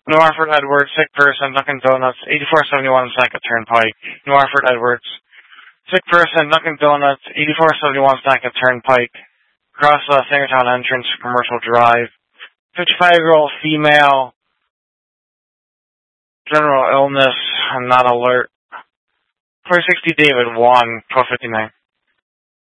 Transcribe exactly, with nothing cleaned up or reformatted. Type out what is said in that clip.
New Hartford Edwards, sick person, Dunkin' Donuts, eighty-four seventy-one Sackett Turnpike. New Hartford Edwards, sick person, Dunkin' Donuts, eighty-four seventy-one Sackett Turnpike. Across the Singertown entrance, Commercial Drive. fifty-five-year-old female, general illness, not alert. four sixty David one, twelve fifty-nine.